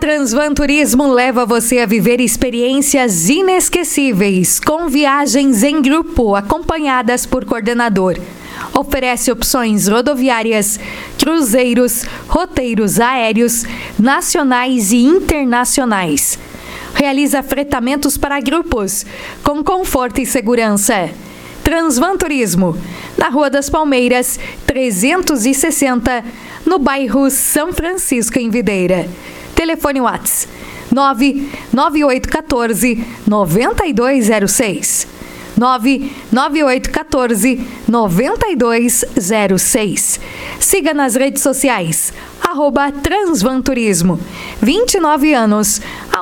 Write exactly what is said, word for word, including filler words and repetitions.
Transvan Turismo leva você a viver experiências inesquecíveis, com viagens em grupo, acompanhadas por coordenador. Oferece opções rodoviárias, cruzeiros, roteiros aéreos, nacionais e internacionais. Realiza fretamentos para grupos, com conforto e segurança. Transvan Turismo, na Rua das Palmeiras, trezentos e sessenta, no bairro São Francisco, em Videira. Telefone WhatsApp nove nove oito um quatro, nove dois zero seis. nove nove oito um quatro, nove dois zero seis. Siga nas redes sociais, arroba Transvan Turismo. vinte e nove anos,